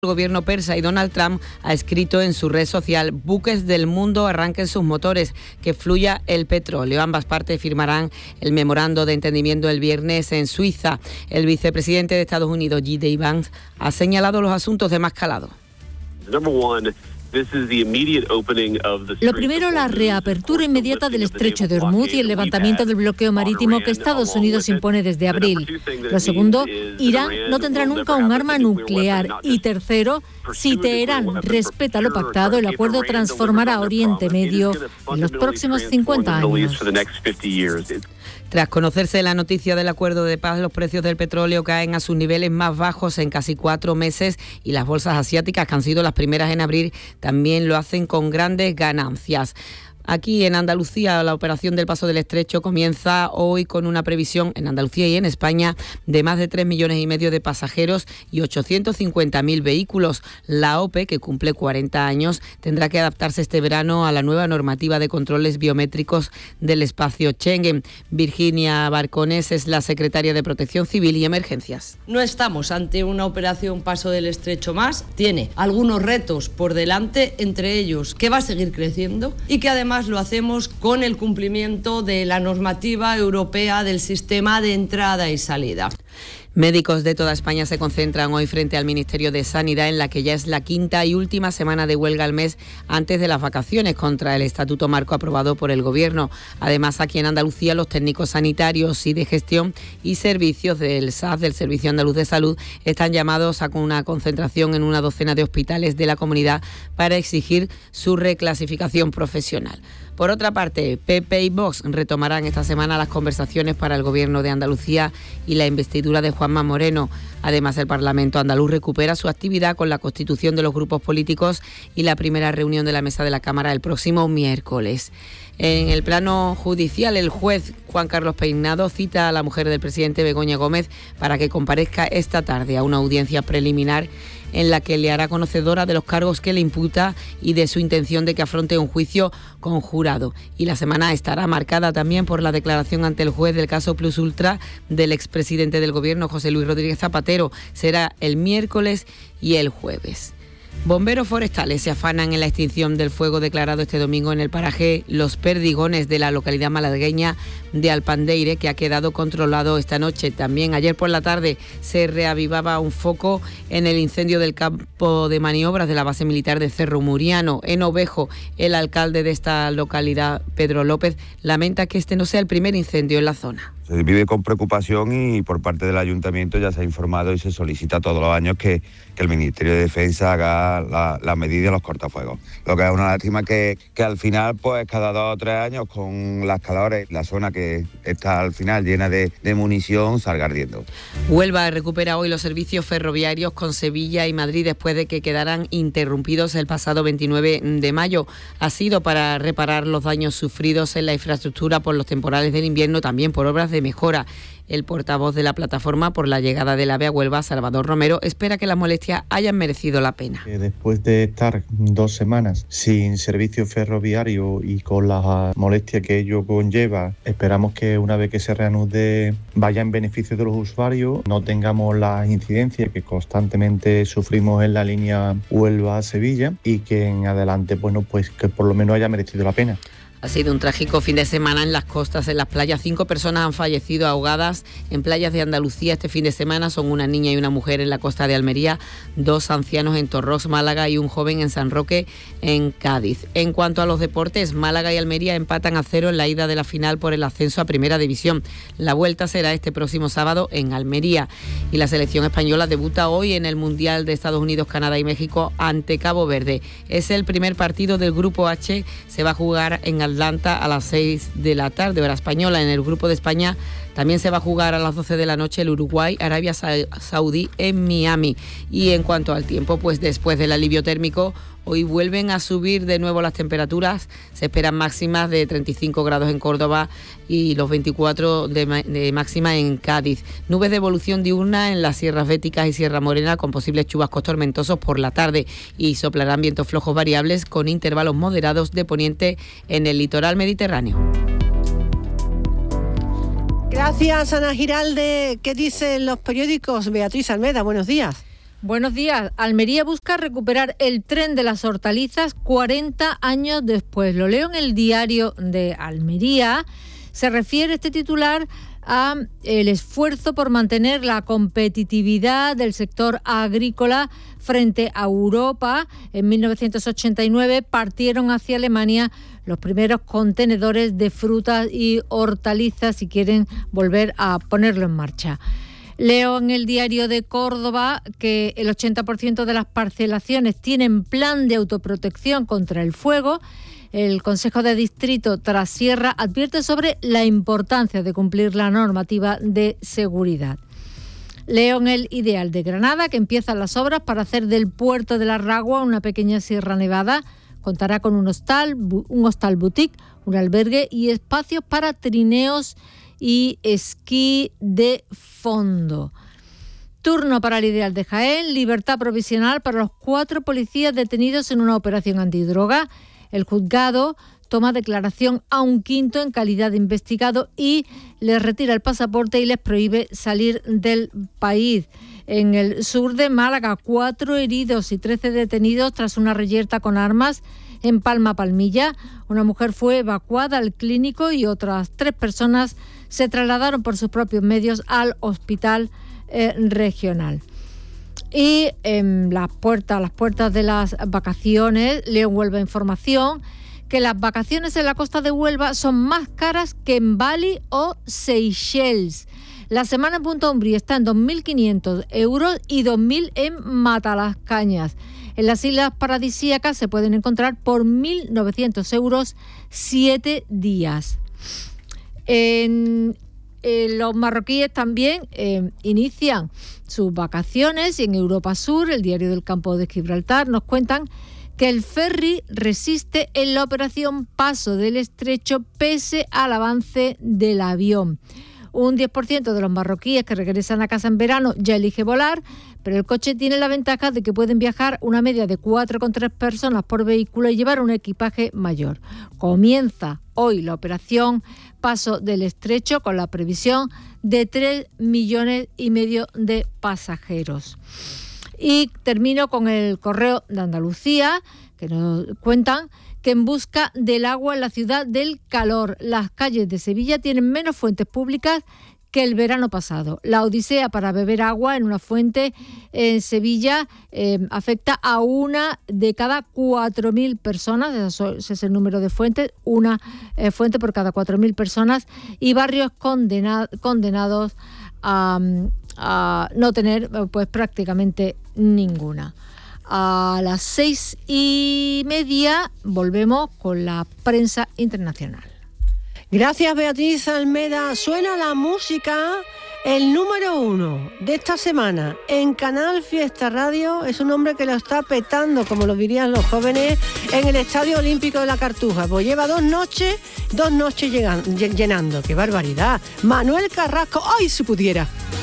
El gobierno persa y Donald Trump ha escrito en su red social: buques del mundo, arranquen sus motores, que fluya el petróleo. Ambas partes firmarán el memorando de entendimiento el viernes en Suiza. El vicepresidente de Estados Unidos, J.D. Vance, ha señalado los asuntos de más calado. Lo primero, la reapertura inmediata del estrecho de Hormuz y el levantamiento del bloqueo marítimo que Estados Unidos impone desde abril. Lo segundo, Irán no tendrá nunca un arma nuclear. Y tercero, si Teherán respeta lo pactado, el acuerdo transformará Oriente Medio en los próximos 50 años. Tras conocerse la noticia del acuerdo de paz, los precios del petróleo caen a sus niveles más bajos en casi 4 meses y las bolsas asiáticas, que han sido las primeras en abrir, también lo hacen con grandes ganancias. Aquí en Andalucía, la operación del Paso del Estrecho comienza hoy con una previsión en Andalucía y en España de más de 3,5 millones de pasajeros y 850.000 vehículos. La OPE, que cumple 40 años, tendrá que adaptarse este verano a la nueva normativa de controles biométricos del espacio Schengen. Virginia Barcones es la secretaria de Protección Civil y Emergencias. No estamos ante una operación Paso del Estrecho más. Tiene algunos retos por delante, entre ellos que va a seguir creciendo y que además lo hacemos con el cumplimiento de la normativa europea del sistema de entrada y salida. Médicos de toda España se concentran hoy frente al Ministerio de Sanidad, en la que ya es la quinta y última semana de huelga al mes antes de las vacaciones, contra el Estatuto Marco aprobado por el Gobierno. Además, aquí en Andalucía, los técnicos sanitarios y de gestión y servicios del SAS, del Servicio Andaluz de Salud, están llamados a una concentración en una docena de hospitales de la comunidad para exigir su reclasificación profesional. Por otra parte, PP y Vox retomarán esta semana las conversaciones para el Gobierno de Andalucía y la investidura de Juanma Moreno. Además, el Parlamento andaluz recupera su actividad con la constitución de los grupos políticos y la primera reunión de la mesa de la Cámara el próximo miércoles. En el plano judicial, el juez Juan Carlos Peinado cita a la mujer del presidente, Begoña Gómez, para que comparezca esta tarde a una audiencia preliminar en la que le hará conocedora de los cargos que le imputa y de su intención de que afronte un juicio con jurado. Y la semana estará marcada también por la declaración ante el juez del caso Plus Ultra del expresidente del Gobierno, José Luis Rodríguez Zapatero. Será el miércoles y el jueves. Bomberos forestales se afanan en la extinción del fuego declarado este domingo en el paraje Los Perdigones de la localidad malagueña de Alpandeire, que ha quedado controlado esta noche. También ayer por la tarde se reavivaba un foco en el incendio del campo de maniobras de la base militar de Cerro Muriano, en Ovejo. El alcalde de esta localidad, Pedro López, lamenta que este no sea el primer incendio en la zona. Se vive con preocupación y por parte del ayuntamiento ya se ha informado y se solicita todos los años que el Ministerio de Defensa haga la medida de los cortafuegos. Lo que es una lástima que al final, pues cada 2 o 3 años, con las calores, la zona que está al final llena de munición salga ardiendo. Huelva recupera hoy los servicios ferroviarios con Sevilla y Madrid después de que quedaran interrumpidos el pasado 29 de mayo. Ha sido para reparar los daños sufridos en la infraestructura por los temporales del invierno, también por obras de mejora. El portavoz de la plataforma por la llegada del AVE a Huelva, Salvador Romero, espera que las molestias hayan merecido la pena. Después de estar 2 semanas sin servicio ferroviario y con la molestia que ello conlleva, esperamos que una vez que se reanude vaya en beneficio de los usuarios, no tengamos las incidencias que constantemente sufrimos en la línea Huelva-Sevilla y que en adelante, bueno, pues que por lo menos haya merecido la pena. Ha sido un trágico fin de semana en las costas, en las playas. 5 personas han fallecido ahogadas en playas de Andalucía este fin de semana. Son una niña y una mujer en la costa de Almería, 2 ancianos en Torrox, Málaga, y un joven en San Roque, en Cádiz. En cuanto a los deportes, Málaga y Almería empatan a 0 en la ida de la final por el ascenso a Primera División. La vuelta será este próximo sábado en Almería. Y la selección española debuta hoy en el Mundial de Estados Unidos, Canadá y México ante Cabo Verde. Es el primer partido del Grupo H. Se va a jugar en Atlanta a las 6 de la tarde, hora española. En el grupo de España también se va a jugar a las 12 de la noche el Uruguay-Arabia Saudí en Miami. Y en cuanto al tiempo, pues después del alivio térmico, hoy vuelven a subir de nuevo las temperaturas. Se esperan máximas de 35 grados en Córdoba y los 24 de máxima en Cádiz. Nubes de evolución diurna en las sierras béticas y Sierra Morena, con posibles chubascos tormentosos por la tarde, y soplarán vientos flojos variables con intervalos moderados de poniente en el litoral mediterráneo. Gracias, Ana Giralde. ¿Qué dicen los periódicos? Beatriz Almeda, buenos días. Buenos días. Almería busca recuperar el tren de las hortalizas 40 años después. Lo leo en el Diario de Almería. Se refiere este titular a el esfuerzo por mantener la competitividad del sector agrícola frente a Europa. En 1989 partieron hacia Alemania los primeros contenedores de frutas y hortalizas si quieren volver a ponerlo en marcha. Leo en el Diario de Córdoba que el 80% de las parcelaciones tienen plan de autoprotección contra el fuego. El Consejo de Distrito Trasierra advierte sobre la importancia de cumplir la normativa de seguridad. Leo en el Ideal de Granada que empiezan las obras para hacer del puerto de la Ragua una pequeña Sierra Nevada. Contará con un hostal boutique, un albergue y espacios para trineos y esquí de fondo. Turno para el Ideal de Jaén, libertad provisional para los 4 policías detenidos en una operación antidroga. El juzgado toma declaración a un quinto en calidad de investigado y les retira el pasaporte y les prohíbe salir del país. En el sur de Málaga, 4 heridos y 13 detenidos tras una reyerta con armas en Palma-Palmilla. Una mujer fue evacuada al clínico y otras 3 personas se trasladaron por sus propios medios al hospital regional. Y en las puertas de las vacaciones, leo en Huelva Información que las vacaciones en la costa de Huelva son más caras que en Bali o Seychelles. La semana en Punta Umbría está en 2.500 euros y 2.000 en Matalascañas. En las Islas Paradisíacas se pueden encontrar por 1.900 euros 7 días. Los marroquíes también inician sus vacaciones y en Europa Sur, el Diario del Campo de Gibraltar, nos cuentan que el ferry resiste en la operación Paso del Estrecho pese al avance del avión. Un 10% de los marroquíes que regresan a casa en verano ya elige volar, pero el coche tiene la ventaja de que pueden viajar una media de 4,3 personas por vehículo y llevar un equipaje mayor. Comienza hoy la operación Paso del Estrecho con la previsión de 3,5 millones de pasajeros. Y termino con el Correo de Andalucía, que nos cuentan que en busca del agua en la ciudad del calor, las calles de Sevilla tienen menos fuentes públicas que el verano pasado. La odisea para beber agua en una fuente en Sevilla afecta a 1 de cada 4.000 personas, ese es el número de fuentes, una fuente por cada 4.000 personas, y barrios condenados a no tener pues prácticamente ninguna. A las 6:30 volvemos con la prensa internacional. Gracias, Beatriz Almeda. Suena la música. El número 1 de esta semana en Canal Fiesta Radio es un hombre que lo está petando, como lo dirían los jóvenes, en el Estadio Olímpico de la Cartuja. Pues lleva 2 noches llenando. ¡Qué barbaridad! Manuel Carrasco. ¡Ay, si pudiera!